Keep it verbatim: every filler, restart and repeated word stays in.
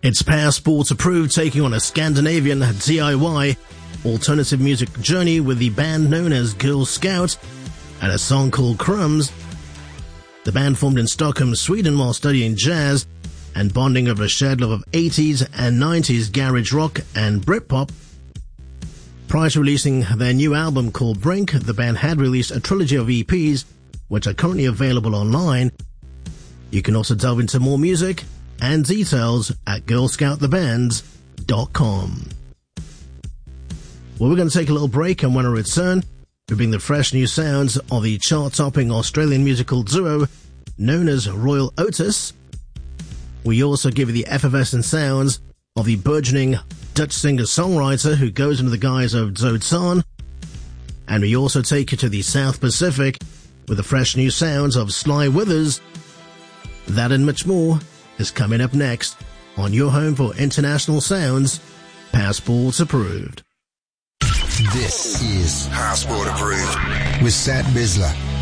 It's Passport Approved taking on a Scandinavian D I Y alternative music journey with the band known as Girl Scout and a song called Crumbs. The band formed in Stockholm, Sweden while studying jazz and bonding over a shared love of eighties and nineties garage rock and Britpop. Prior to releasing their new album called Brink, the band had released a trilogy of E Ps, which are currently available online. You can also delve into more music and details at girl scout the bands dot com. Well, we're going to take a little break, and when I return, we bring the fresh new sounds of the chart-topping Australian musical duo known as Royal Otis. We also give you the effervescent sounds of the burgeoning Dutch singer-songwriter who goes under the guise of Zotan. And we also take you to the South Pacific with the fresh new sounds of Sly Withers. That and much more is coming up next on your home for international sounds, Passport Approved. This is Passport Approved with Sat Bisler.